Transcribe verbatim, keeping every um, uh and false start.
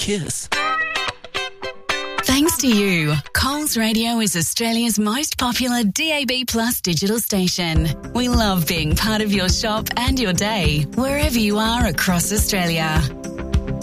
kiss. Thanks to you, Coles Radio is Australia's most popular D A B Plus digital station. We love being part of your shop and your day, wherever you are across Australia.